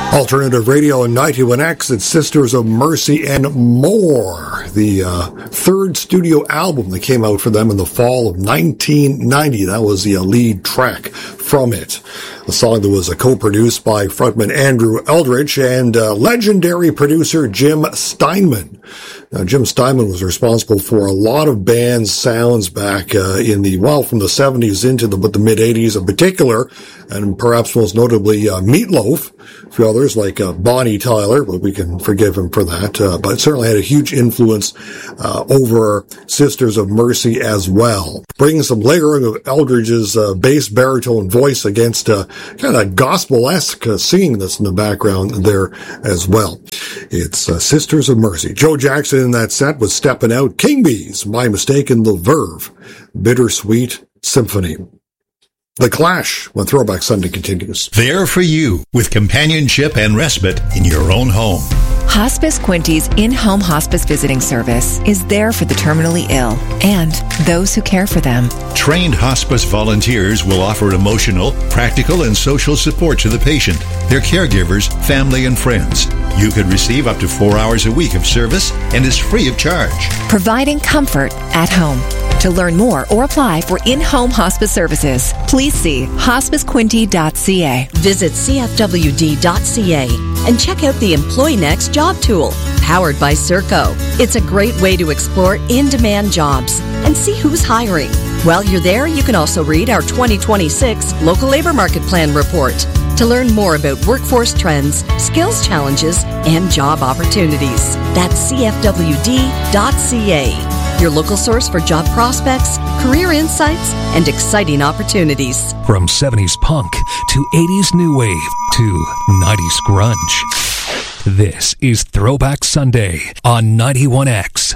Alternative Radio and 91X, it's Sisters of Mercy and More, the third studio album that came out for them in the fall of 1990. That was the lead track from it. A song that was co-produced by frontman Andrew Eldridge and legendary producer Jim Steinman. Now, Jim Steinman was responsible for a lot of bands' sounds back from the 70s into the mid-80s in particular, and perhaps most notably Meatloaf. A few others like Bonnie Tyler, but we can forgive him for that. But certainly had a huge influence over Sisters of Mercy as well. Bringing some layering of Eldridge's bass baritone voice against kind of gospel-esque singing that's in the background there as well. It's Sisters of Mercy. Joe Jackson in that set was Steppin' Out. King Bees, My Mistake, and The Verve, Bittersweet Symphony. The Clash, when Throwback Sunday continues. There for you, with companionship and respite in your own home. Hospice Quinty's in-home hospice visiting service is there for the terminally ill and those who care for them. Trained hospice volunteers will offer emotional, practical, and social support to the patient, their caregivers, family, and friends. You could receive up to 4 hours a week of service and is free of charge. Providing comfort at home. To learn more or apply for in-home hospice services, please see hospicequinty.ca. Visit cfwd.ca and check out the Employ Next job tool, powered by Serco. It's a great way to explore in-demand jobs and see who's hiring. While you're there, you can also read our 2026 Local Labor Market Plan report to learn more about workforce trends, skills challenges, and job opportunities. That's cfwd.ca. Your local source for job prospects, career insights, and exciting opportunities. From 70s punk to 80s new wave to 90s grunge. This is Throwback Sunday on 91X.